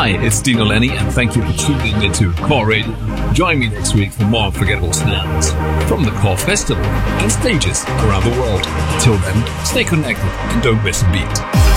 Hi, it's Dino Lenny, and thank you for tuning into Core Radio. Join me next week for more unforgettable sounds from the Core Festival and stages around the world. Till then, stay connected and don't miss a beat.